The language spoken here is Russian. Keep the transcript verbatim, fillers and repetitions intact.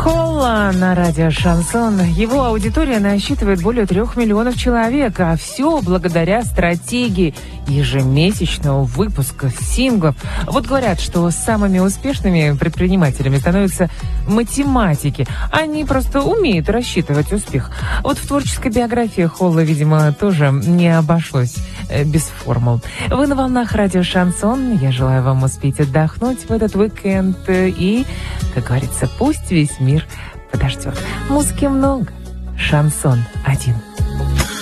Холла на радио «Шансон». Его аудитория насчитывает более трех миллионов человек, а все благодаря стратегии ежемесячного выпуска синглов. Вот говорят, что самыми успешными предпринимателями становятся математики. Они просто умеют рассчитывать успех. Вот в творческой биографии Холла, видимо, тоже не обошлось без формул. Вы на волнах радио «Шансон». Я желаю вам успеть отдохнуть в этот уикенд. И, как говорится, пусть весь мир подождет. Музыки много. Шансон один.